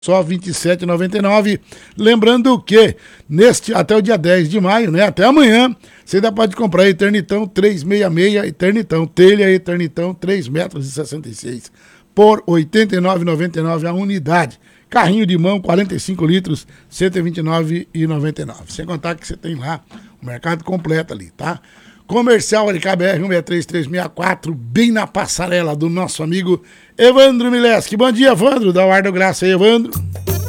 só R$ 27,99. Lembrando que até o dia 10 de maio, né? Até amanhã, você ainda pode comprar Eternitão 366, Eternitão, telha Eternitão 3,66 m por R$ 89,99 a unidade. Carrinho de mão, 45 litros, R$ 129,99. Sem contar que você tem lá o mercado completo ali, tá? Comercial LKBR 163364, bem na passarela do nosso amigo Evandro Mileski. Bom dia, Evandro. Dá o ar da graça aí, Evandro.